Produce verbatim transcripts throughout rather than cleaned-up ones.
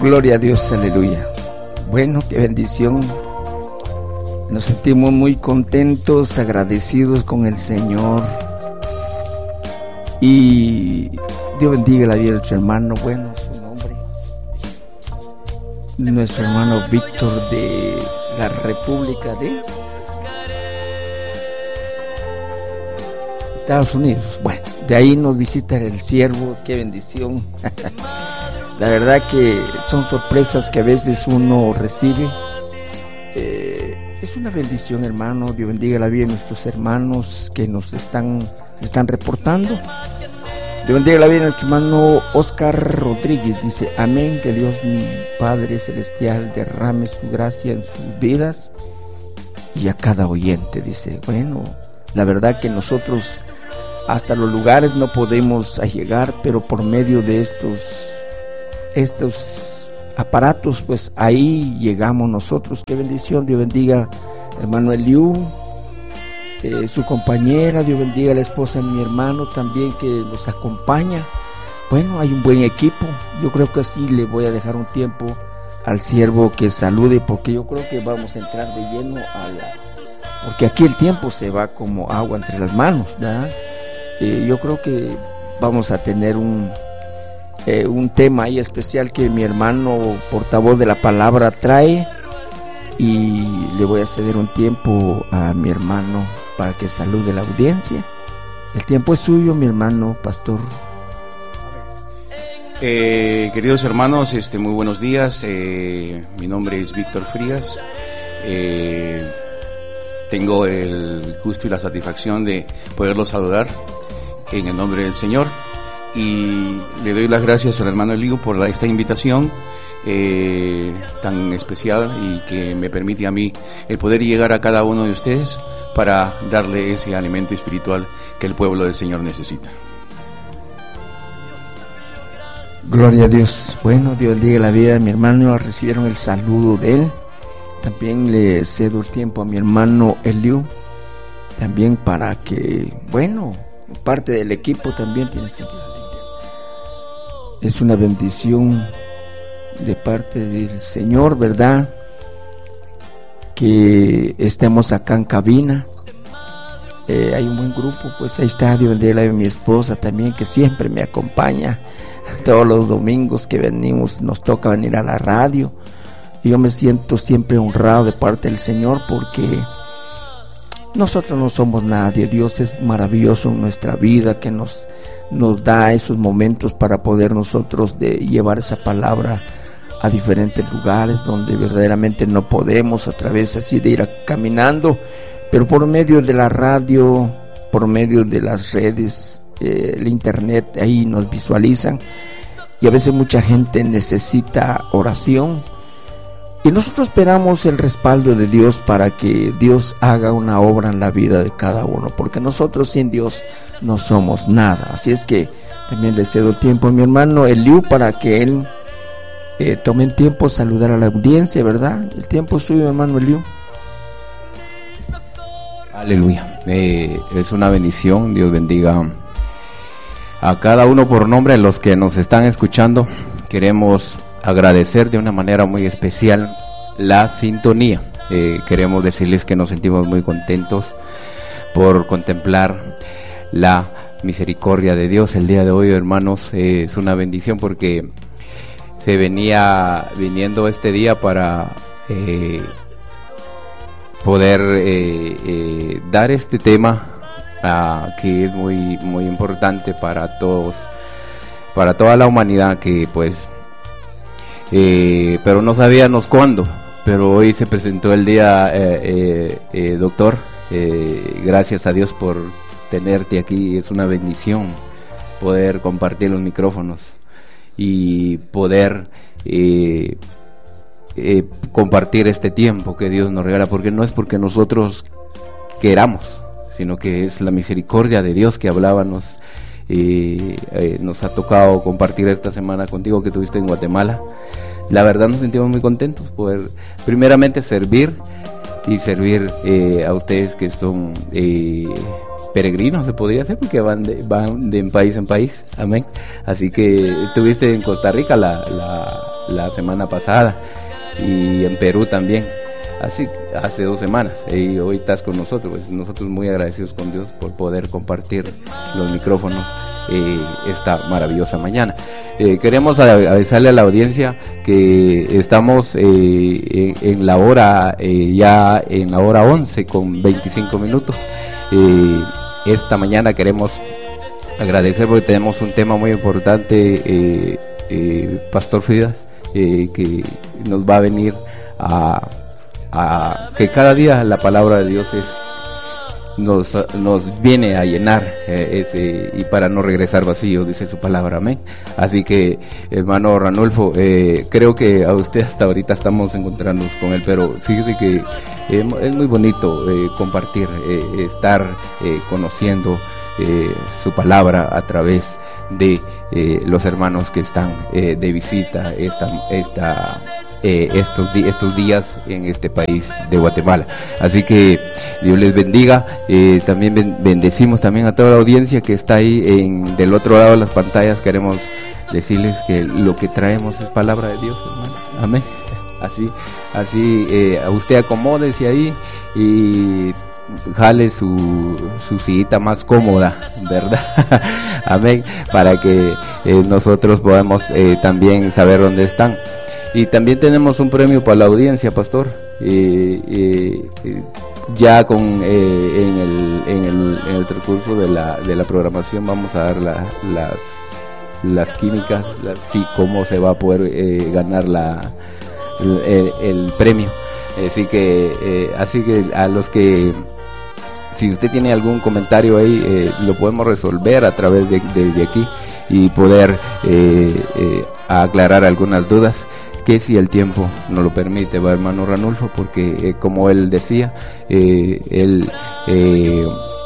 Gloria a Dios, aleluya. Bueno, qué bendición. Nos sentimos muy contentos, agradecidos con el Señor. Y Dios bendiga la vida de nuestro hermano, bueno, su nombre, nuestro hermano Víctor de la República de Estados Unidos. Bueno, de ahí nos visita el siervo, qué bendición. La verdad que son sorpresas que a veces uno recibe. Eh, es una bendición, hermano. Dios bendiga la vida de nuestros hermanos que nos están, están reportando. Dios bendiga la vida de nuestro hermano Oscar Rodríguez. Dice, amén, que Dios mi Padre Celestial derrame su gracia en sus vidas y a cada oyente. Dice, bueno, la verdad que nosotros hasta los lugares no podemos llegar, pero por medio de estos estos aparatos, pues ahí llegamos nosotros. Qué bendición. Dios bendiga hermano Eliú, eh, su compañera. Dios bendiga a la esposa de mi hermano también que los acompaña. Bueno, hay un buen equipo. Yo creo que así le voy a dejar un tiempo al siervo que salude, porque yo creo que vamos a entrar de lleno a la, porque aquí el tiempo se va como agua entre las manos, ¿verdad? Eh, yo creo que vamos a tener un Eh, un tema ahí especial que mi hermano portavoz de la palabra trae, y le voy a ceder un tiempo a mi hermano para que salude la audiencia. El tiempo es suyo, mi hermano pastor. Eh, queridos hermanos, este, muy buenos días. Eh, mi nombre es Víctor Frías. Eh, tengo el gusto y la satisfacción de poderlos saludar en el nombre del Señor. Y le doy las gracias al hermano Eliú por la, esta invitación eh, tan especial, y que me permite a mí el poder llegar a cada uno de ustedes para darle ese alimento espiritual que el pueblo del Señor necesita. Gloria a Dios. Bueno, Dios bendiga la vida de mi hermano. Recibieron el saludo de él. También le cedo el tiempo a mi hermano Eliú, también para que, bueno, parte del equipo también tiene sentido. Es una bendición de parte del Señor, ¿verdad? Que estemos acá en cabina. Eh, hay un buen grupo, pues ahí está Dios bendiga la vida de mi esposa también, que siempre me acompaña. Todos los domingos que venimos, nos toca venir a la radio. Y yo me siento siempre honrado de parte del Señor, porque nosotros no somos nadie. Dios es maravilloso en nuestra vida, que nos nos da esos momentos para poder nosotros de llevar esa palabra a diferentes lugares donde verdaderamente no podemos, a través así de ir caminando, pero por medio de la radio, por medio de las redes, eh, el internet, ahí nos visualizan, y a veces mucha gente necesita oración. Y nosotros esperamos el respaldo de Dios para que Dios haga una obra en la vida de cada uno, porque nosotros sin Dios no somos nada. Así es que también le cedo tiempo a mi hermano Eliú para que él eh, tome el tiempo de saludar a la audiencia, ¿verdad? El tiempo es suyo, hermano Eliú. Aleluya. Eh, es una bendición. Dios bendiga a cada uno por nombre. Los que nos están escuchando, queremos agradecer de una manera muy especial la sintonía. Eh, queremos decirles que nos sentimos muy contentos por contemplar la misericordia de Dios el día de hoy, hermanos. Eh, es una bendición porque se venía viniendo este día para eh, poder eh, eh, dar este tema uh, que es muy muy importante para todos, para toda la humanidad, que pues Eh, pero no sabíamos cuándo, pero hoy se presentó el día. eh, eh, eh, doctor, eh, gracias a Dios por tenerte aquí. Es una bendición poder compartir los micrófonos y poder eh, eh, compartir este tiempo que Dios nos regala, porque no es porque nosotros queramos, sino que es la misericordia de Dios que hablábamos. Eh, eh, nos ha tocado compartir esta semana contigo, que estuviste en Guatemala. La verdad nos sentimos muy contentos poder primeramente servir y servir eh, a ustedes que son eh, peregrinos, se podría decir, porque van de, van de país en país. Amén. Así que estuviste en Costa Rica la, la la semana pasada, y en Perú también, así hace dos semanas, y hoy estás con nosotros. Pues nosotros muy agradecidos con Dios por poder compartir los micrófonos eh, esta maravillosa mañana. Eh, queremos avisarle a la audiencia que estamos eh, en, en la hora, eh, ya en la hora once con veinticinco minutos. Eh, esta mañana queremos agradecer porque tenemos un tema muy importante, eh, eh, Pastor Fridas, eh, que nos va a venir a, a que cada día la palabra de Dios es nos, nos viene a llenar eh, ese, y para no regresar vacío, dice su palabra, amén. Así que, hermano Ranulfo, eh, creo que a usted hasta ahorita estamos encontrándonos con él, pero fíjese que eh, es muy bonito eh, compartir, eh, estar eh, conociendo eh, su palabra a través de eh, los hermanos que están eh, de visita esta, esta Eh, estos, di- estos días en este país de Guatemala. Así que Dios les bendiga. Eh, también ben- bendecimos también a toda la audiencia que está ahí en, del otro lado de las pantallas. Queremos decirles que lo que traemos es palabra de Dios, hermano. Amén. Así, así eh, a usted acomódese ahí y jale su, su sillita más cómoda, ¿verdad? Amén. Para que eh, nosotros podamos eh, también saber dónde están. Y también tenemos un premio para la audiencia, pastor. Eh, eh, eh, ya con eh, en, el, en, el, en el transcurso de la, de la programación vamos a dar la, las, las químicas, la, sí, cómo se va a poder eh, ganar la, el, el premio. Así que, eh, así que a los que, si usted tiene algún comentario ahí, eh, lo podemos resolver a través de, de, de aquí y poder eh, eh, aclarar algunas dudas, que si el tiempo nos lo permite, va, hermano Ranulfo, porque eh, como él decía, eh, él, eh,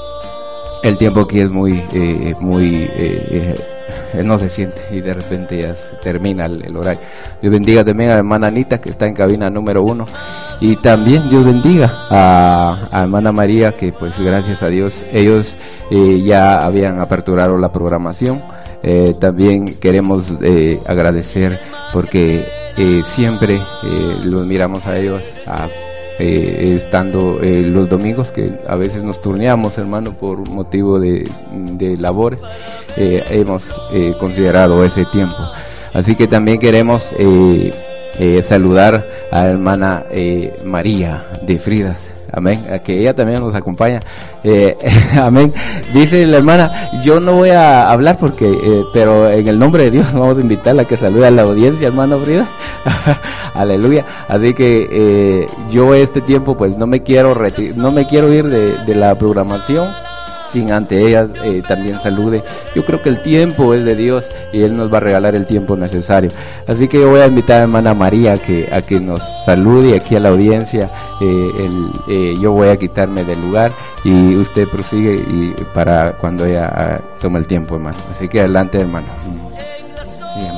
el tiempo aquí es muy, eh, muy, eh, eh, no se siente y de repente ya se termina el, el horario. Dios bendiga también a la hermana Anita, que está en cabina número uno, y también Dios bendiga a, a hermana María, que pues gracias a Dios ellos eh, ya habían aperturado la programación. Eh, también queremos eh, agradecer porque Eh, siempre eh, los miramos a ellos a, eh, estando eh, los domingos, que a veces nos turneamos, hermano, por motivo de, de labores. Eh, hemos eh, considerado ese tiempo, así que también queremos eh, eh, saludar a la hermana eh, María de Fridas, amén, a que ella también nos acompaña, eh, amén. Dice la hermana, yo no voy a hablar porque, eh, pero en el nombre de Dios vamos a invitarla a que salude a la audiencia, hermano Frida. Aleluya. Así que eh, yo este tiempo pues no me quiero reti- no me quiero ir de, de la programación sin ante ella eh, también salude. Yo creo que el tiempo es de Dios y Él nos va a regalar el tiempo necesario. Así que yo voy a invitar a hermana María a que, a que nos salude aquí a la audiencia. Eh, el, eh, yo voy a quitarme del lugar y usted prosigue y para cuando ella ah, tome el tiempo, hermano. Así que adelante, hermano. Dígame.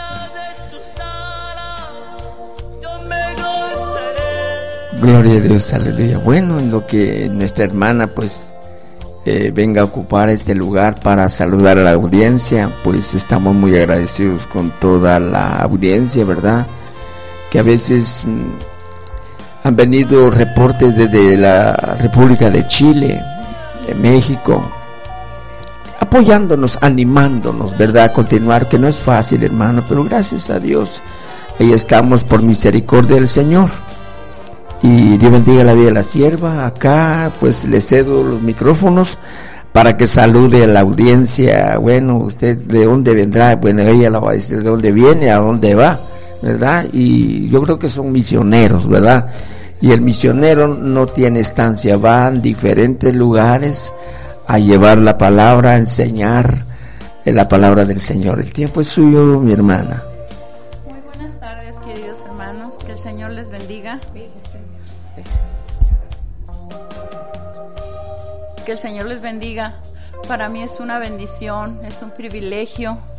Gloria a Dios, aleluya. Bueno, en lo que nuestra hermana pues eh, venga a ocupar este lugar para saludar a la audiencia, pues estamos muy agradecidos con toda la audiencia, ¿verdad? Que a veces mmm, han venido reportes desde la República de Chile, de México, apoyándonos, animándonos, ¿verdad? A continuar, que no es fácil, hermano, pero gracias a Dios, ahí estamos por misericordia del Señor. Y Dios bendiga la vida de la sierva. Acá pues le cedo los micrófonos para que salude a la audiencia. Bueno, usted de dónde vendrá, bueno, ella la va a decir de dónde viene, a dónde va, ¿verdad? Y yo creo que son misioneros, ¿verdad? Y el misionero no tiene estancia, va a diferentes lugares a llevar la palabra, a enseñar la palabra del Señor. El tiempo es suyo, mi hermana. Muy buenas tardes, queridos hermanos, que el Señor les bendiga. Que el Señor les bendiga. Para mí es una bendición, es un privilegio